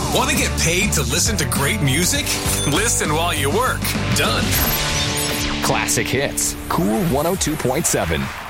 Want to get paid to listen to great music? Listen while you work. Done. Classic hits. Cool 102.7.